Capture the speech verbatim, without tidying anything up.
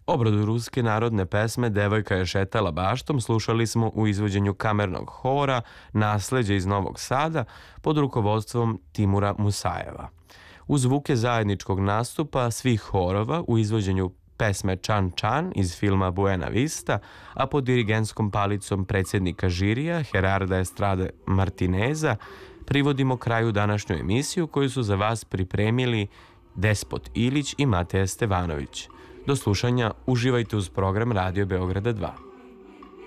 Obradu ruske narodne pesme Devojka je šetala baštom slušali smo u izvođenju kamernog hora Nasleđe iz Novog Sada pod rukovodstvom Timura Musajeva. Uz zvuke zajedničkog nastupa svih horova u izvođenju pesme Čan Čan iz filma Buena Vista, a pod dirigenskom palicom predsjednika žirija Gerarda Estrade Martineza, privodimo kraju današnju emisiju koju su za vas pripremili Despot Ilić i Mateja Stevanović. Do slušanja, uživajte uz program Radio Beograda dva.